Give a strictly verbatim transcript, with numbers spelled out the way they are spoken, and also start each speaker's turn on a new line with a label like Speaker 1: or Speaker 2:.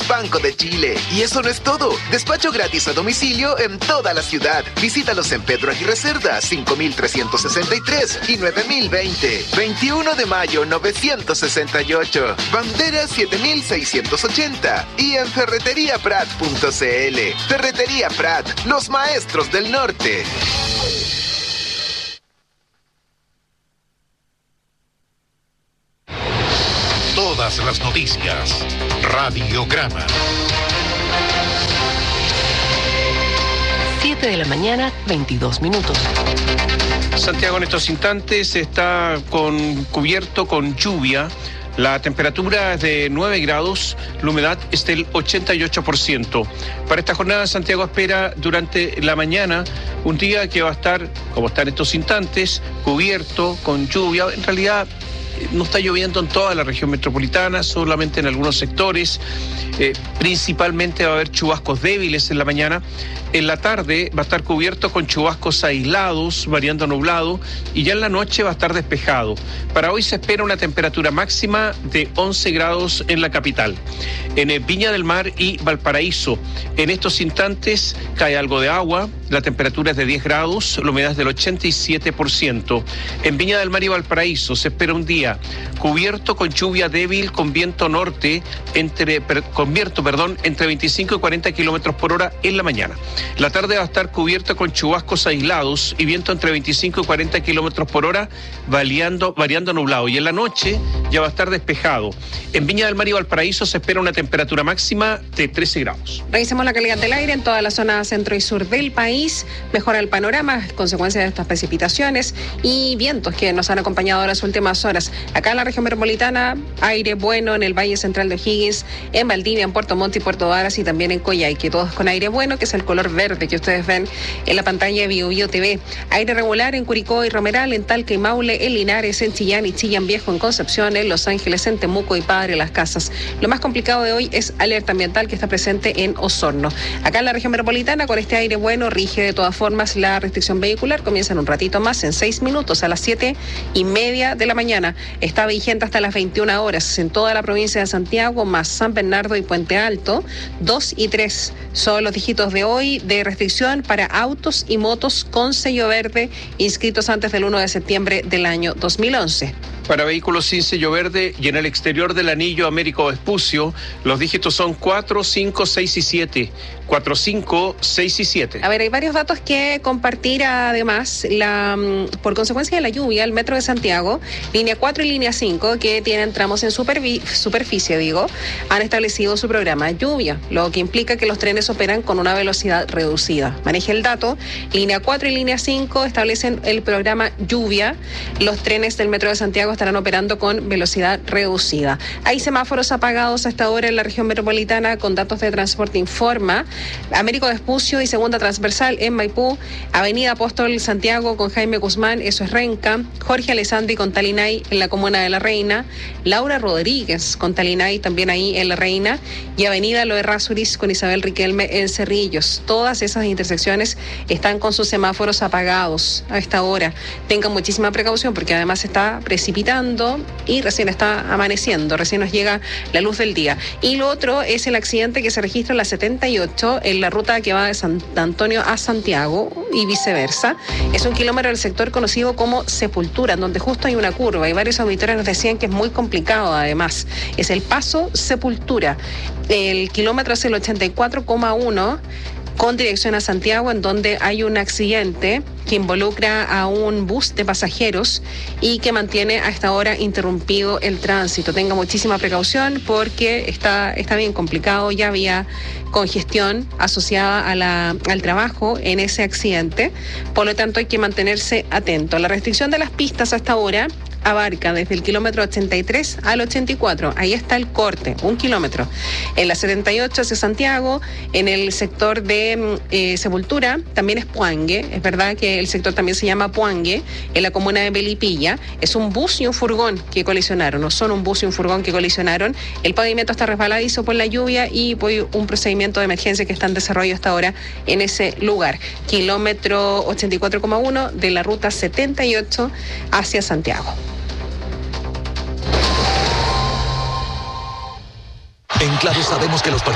Speaker 1: Banco de Chile. Y eso no es todo. Despacho gratis a domicilio en toda la ciudad. Visítalos en Pedro Aguirre Cerda, cinco mil trescientos sesenta y tres y nueve mil veinte. veintiuno de mayo, novecientos sesenta y ocho. Bandera siete mil seiscientos ochenta. Y en ferretería prat punto c l. Ferretería Prat, los maestros del norte.
Speaker 2: Todas las noticias. Radiograma.
Speaker 3: siete de la mañana, veintidós minutos.
Speaker 4: Santiago en estos instantes está con, cubierto con lluvia. La temperatura es de nueve grados, la humedad es del ochenta y ocho por ciento. Para esta jornada, Santiago espera durante la mañana un día que va a estar, como está en estos instantes, cubierto con lluvia. En realidad no está lloviendo en toda la región metropolitana, solamente en algunos sectores. Eh, principalmente va a haber chubascos débiles en la mañana. En la tarde va a estar cubierto con chubascos aislados, variando a nublado, y ya en la noche va a estar despejado. Para hoy se espera una temperatura máxima de once grados en la capital. En eh, Viña del Mar y Valparaíso, en estos instantes cae algo de agua, la temperatura es de diez grados, la humedad es del ochenta y siete por ciento. En Viña del Mar y Valparaíso se espera un día cubierto con lluvia débil, con viento norte, entre, per, con viento, perdón, entre veinticinco y cuarenta kilómetros por hora en la mañana. La tarde va a estar cubierto con chubascos aislados y viento entre veinticinco y cuarenta kilómetros por hora, variando, variando nublado. Y en la noche ya va a estar despejado. En Viña del Mar y Valparaíso se espera una temperatura máxima de trece grados.
Speaker 5: Revisemos la calidad del aire en toda la zona centro y sur del país. Mejora el panorama, consecuencia de estas precipitaciones y vientos que nos han acompañado en las últimas horas. Acá en la región metropolitana, aire bueno en el Valle Central de O'Higgins, en Valdivia, en Puerto Montt y Puerto Varas y también en Coyhaique. Todos con aire bueno, que es el color verde que ustedes ven en la pantalla de Bio Bio T V. Aire regular en Curicó y Romeral, en Talca y Maule, en Linares, en Chillán y Chillán Viejo, en Concepción, en Los Ángeles, en Temuco y Padre Las Casas. Lo más complicado de hoy es alerta ambiental que está presente en Osorno. Acá en la región metropolitana, con este aire bueno, rige de todas formas la restricción vehicular. Comienza en un ratito más, en seis minutos, a las siete y media de la mañana. Está vigente hasta las veintiuna horas en toda la provincia de Santiago, más San Bernardo y Puente Alto. dos y tres son los dígitos de hoy de restricción para autos y motos con sello verde inscritos antes del uno de septiembre del año dos mil once.
Speaker 4: Para vehículos sin sello verde y en el exterior del anillo Américo Vespucio, los dígitos son cuatro, cinco, seis y siete. cuatro, cinco, seis y siete.
Speaker 5: A ver, hay varios datos que compartir. Además, la por consecuencia de la lluvia, el Metro de Santiago, línea cuatro y línea cinco, que tienen tramos en supervi- superficie, digo, han establecido su programa de lluvia, lo que implica que los trenes operan con una velocidad reducida. Maneje el dato, línea cuatro y línea cinco establecen el programa lluvia. Los trenes del Metro de Santiago estarán operando con velocidad reducida. Hay semáforos apagados hasta ahora en la región metropolitana con datos de Transporte Informa. Américo Vespucio y Segunda Transversal en Maipú, Avenida Apóstol Santiago con Jaime Guzmán, eso es Renca, Jorge Alessandri con Talinay en la comuna de La Reina, Laura Rodríguez con Talinay también ahí en La Reina y Avenida Loerrázuriz con Isabel Riquelme en Cerrillos. Todas esas intersecciones están con sus semáforos apagados a esta hora. Tengan muchísima precaución porque además está precipitando y recién está amaneciendo, recién nos llega la luz del día. Y lo otro es el accidente que se registra en la setenta y ocho en la ruta que va de San Antonio a Santiago y viceversa. Es un kilómetro del sector conocido como Sepultura, donde justo hay una curva y varios auditores nos decían que es muy complicado además. Es el paso Sepultura. El kilómetro es el ochenta y cuatro coma uno con dirección a Santiago, en donde hay un accidente que involucra a un bus de pasajeros y que mantiene a esta hora interrumpido el tránsito. Tenga muchísima precaución porque está, está bien complicado. Ya había congestión asociada a la, al trabajo en ese accidente. Por lo tanto, hay que mantenerse atento. La restricción de las pistas hasta ahora abarca desde el kilómetro ochenta y tres al ochenta y cuatro. Ahí está el corte, un kilómetro. En la setenta y ocho hacia Santiago, en el sector de eh, Sepultura, también es Puangue. Es verdad que el sector también se llama Puangue, en la comuna de Melipilla. Es un bus y un furgón que colisionaron, no son un bus y un furgón que colisionaron. El pavimento está resbaladizo por la lluvia y por un procedimiento de emergencia que está en desarrollo hasta ahora en ese lugar. Kilómetro ochenta y cuatro coma uno de la ruta setenta y ocho hacia Santiago.
Speaker 6: En Claro sabemos que los